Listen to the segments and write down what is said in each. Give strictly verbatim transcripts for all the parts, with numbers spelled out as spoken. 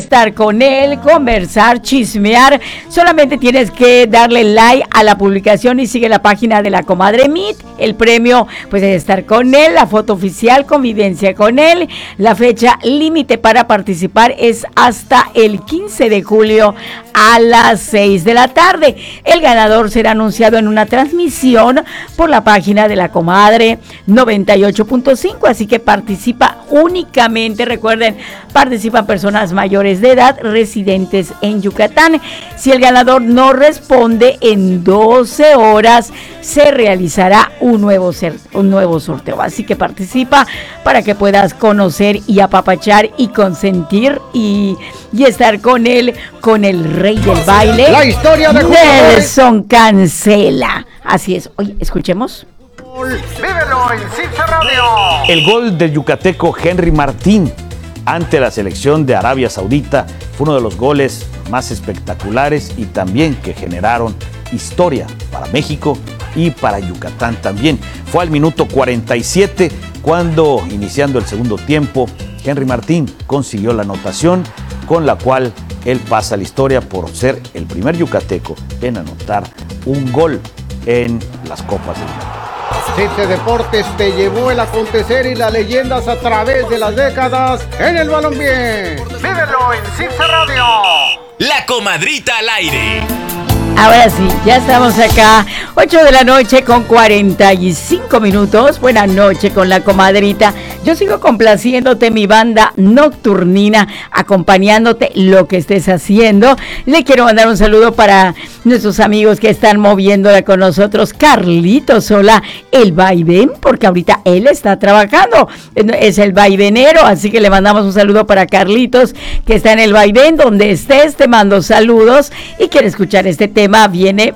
estar con él, conversar, chismear. Solamente tienes que darle like a la publicación y sigue la página de la comadre Meet. El premio, pues, es estar con él, la foto oficial, convivencia con él. La fecha límite para participar es hasta el quince de julio a las seis de la tarde. El ganador será anunciado en una transmisión por la página de la comadre noventa y ocho punto cinco, así que participa únicamente, recuerden, participan personas mayores de edad residentes en Yucatán. Si el ganador no responde en doce horas, se realizará un nuevo, ser, un nuevo sorteo, así que participa para que puedas conocer y apapachar y consentir y, y estar con él, con el rey del baile, la historia de Nelson Cancela. Así es. Oye, escuchemos. Vívelo en Cinza Radio. El gol del yucateco Henry Martín ante la selección de Arabia Saudita fue uno de los goles más espectaculares y también que generaron historia para México y para Yucatán también. Fue al minuto cuarenta y siete cuando, iniciando el segundo tiempo, Henry Martín consiguió la anotación con la cual él pasa a la historia por ser el primer yucateco en anotar un gol en las Copas del Mundo. Cite Deportes te llevó el acontecer y las leyendas a través de las décadas en el balompié. Vívelo en Cinza Radio. La comadrita al aire. Ahora sí, ya estamos acá, ocho de la noche con cuarenta y cinco minutos. Buenas noches con la comadrita. Yo sigo complaciéndote, mi banda nocturnina, acompañándote lo que estés haciendo. Le quiero mandar un saludo para nuestros amigos que están moviéndola con nosotros. Carlitos, hola, el vaivén, porque ahorita él está trabajando, es el vaivenero, así que le mandamos un saludo para Carlitos, que está en el vaivén. Donde estés, te mando saludos y quiere escuchar este tema. Viene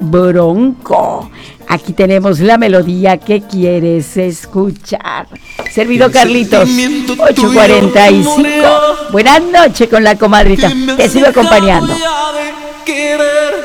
Bronco. Aquí tenemos la melodía que quieres escuchar. Servido Carlitos, ocho cuarenta y cinco. Buenas noches con la comadrita. Te sigo acompañando.